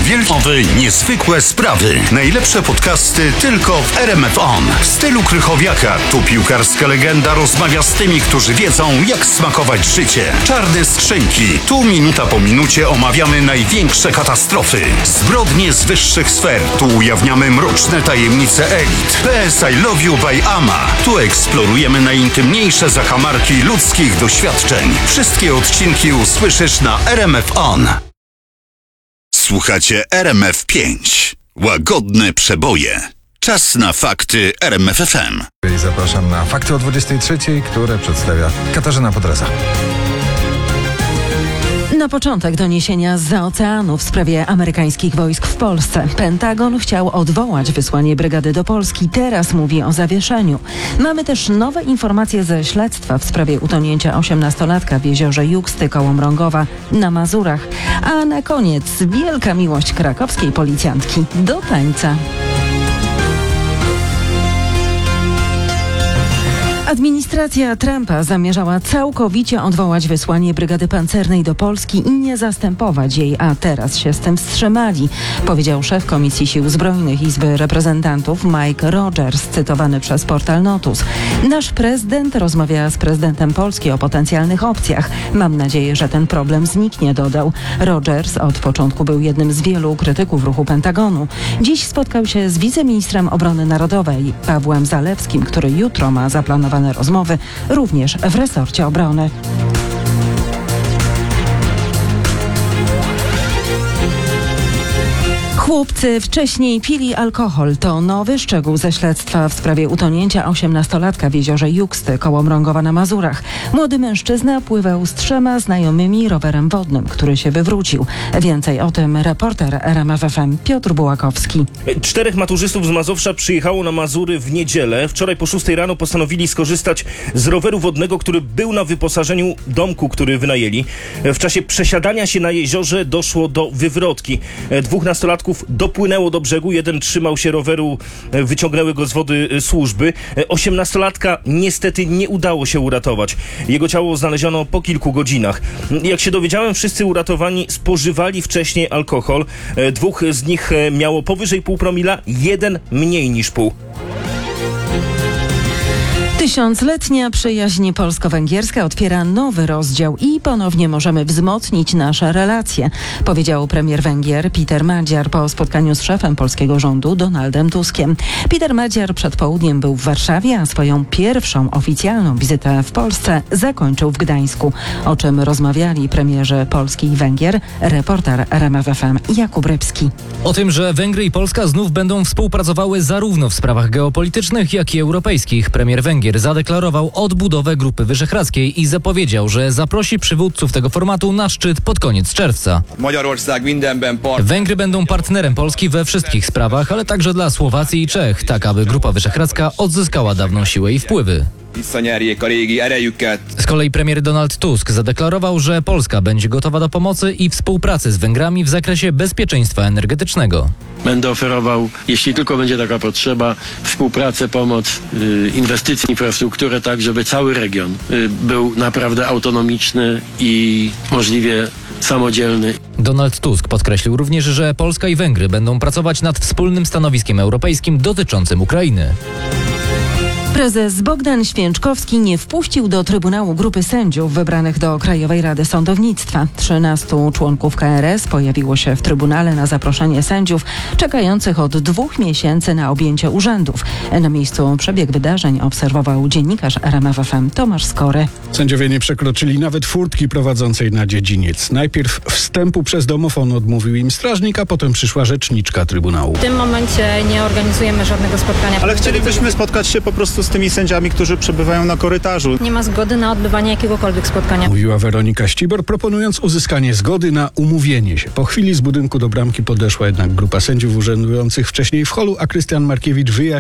Wielkowy, niezwykłe sprawy. Najlepsze podcasty tylko w RMF On. W stylu Krychowiaka. Tu piłkarska legenda rozmawia z tymi, którzy wiedzą, jak smakować życie. Czarne skrzynki. Tu minuta po minucie omawiamy największe katastrofy. Zbrodnie z wyższych sfer. Tu ujawniamy mroczne tajemnice elit. PS I Love You by Ama. Tu eksplorujemy najintymniejsze zakamarki ludzkich doświadczeń. Wszystkie odcinki usłyszysz na RMF On. Słuchacie RMF5. Łagodne przeboje. Czas na fakty RMF FM. I zapraszam na fakty o 23, które przedstawia Katarzyna Podreza. Na początek doniesienia zza oceanu w sprawie amerykańskich wojsk w Polsce. Pentagon chciał odwołać wysłanie brygady do Polski. Teraz mówi o zawieszeniu. Mamy też nowe informacje ze śledztwa w sprawie utonięcia 18-latka w jeziorze Juksty koło Mrągowa na Mazurach. A na koniec wielka miłość krakowskiej policjantki do tańca. Administracja Trumpa zamierzała całkowicie odwołać wysłanie brygady pancernej do Polski i nie zastępować jej, a teraz się z tym wstrzymali, powiedział szef Komisji Sił Zbrojnych Izby Reprezentantów Mike Rogers, cytowany przez portal Notus. Nasz prezydent rozmawia z prezydentem Polski o potencjalnych opcjach. Mam nadzieję, że ten problem zniknie, dodał. Rogers od początku był jednym z wielu krytyków ruchu Pentagonu. Dziś spotkał się z wiceministrem obrony narodowej Pawłem Zalewskim, który jutro ma zaplanowane rozmowy również w resorcie obrony. Chłopcy wcześniej pili alkohol. To nowy szczegół ze śledztwa w sprawie utonięcia 18-latka w jeziorze Juksty koło Mrągowa na Mazurach. Młody mężczyzna pływał z 3 znajomymi rowerem wodnym, który się wywrócił. Więcej o tym reporter RMF FM Piotr Bułakowski. 4 maturzystów z Mazowsza przyjechało na Mazury w niedzielę. Wczoraj po 6 rano postanowili skorzystać z roweru wodnego, który był na wyposażeniu domku, który wynajęli. W czasie przesiadania się na jeziorze doszło do wywrotki. 2 nastolatków dopłynęło do brzegu, jeden trzymał się roweru, wyciągnęły go z wody służby. 18-latka niestety nie udało się uratować. Jego ciało znaleziono po kilku godzinach. Jak się dowiedziałem, wszyscy uratowani spożywali wcześniej alkohol. 2 z nich miało powyżej 0,5 promila, 1 mniej niż 0,5. Tysiącletnia przyjaźń polsko-węgierska otwiera nowy rozdział i ponownie możemy wzmocnić nasze relacje, powiedział premier Węgier Peter Magyar po spotkaniu z szefem polskiego rządu Donaldem Tuskiem. Peter Magyar przed południem był w Warszawie, a swoją pierwszą oficjalną wizytę w Polsce zakończył w Gdańsku. O czym rozmawiali premierzy Polski i Węgier, reporter RMF FM Jakub Rybski. O tym, że Węgry i Polska znów będą współpracowały zarówno w sprawach geopolitycznych, jak i europejskich. Premier Węgier zadeklarował odbudowę Grupy Wyszehradzkiej i zapowiedział, że zaprosi przywódców tego formatu na szczyt pod koniec czerwca. Węgry będą partnerem Polski we wszystkich sprawach, ale także dla Słowacji i Czech, tak aby Grupa Wyszehradzka odzyskała dawną siłę i wpływy. Z kolei premier Donald Tusk zadeklarował, że Polska będzie gotowa do pomocy i współpracy z Węgrami w zakresie bezpieczeństwa energetycznego. Będę oferował, jeśli tylko będzie taka potrzeba, współpracę, pomoc, inwestycje, infrastrukturę, tak żeby cały region był naprawdę autonomiczny i możliwie samodzielny. Donald Tusk podkreślił również, że Polska i Węgry będą pracować nad wspólnym stanowiskiem europejskim dotyczącym Ukrainy. Prezes Bogdan Święczkowski nie wpuścił do Trybunału grupy sędziów wybranych do Krajowej Rady Sądownictwa. 13 członków KRS pojawiło się w Trybunale na zaproszenie sędziów czekających od 2 miesięcy na objęcie urzędów. Na miejscu przebieg wydarzeń obserwował dziennikarz RMF FM Tomasz Skory. Sędziowie nie przekroczyli nawet furtki prowadzącej na dziedziniec. Najpierw wstępu przez domofon odmówił im strażnik, a potem przyszła rzeczniczka Trybunału. W tym momencie nie organizujemy żadnego spotkania. Ale chcielibyśmy spotkać się po prostu z tymi sędziami, którzy przebywają na korytarzu. Nie ma zgody na odbywanie jakiegokolwiek spotkania. Mówiła Weronika Ścibor, proponując uzyskanie zgody na umówienie się. Po chwili z budynku do bramki podeszła jednak grupa sędziów urzędujących wcześniej w holu, a Krystian Markiewicz wyjaśnił,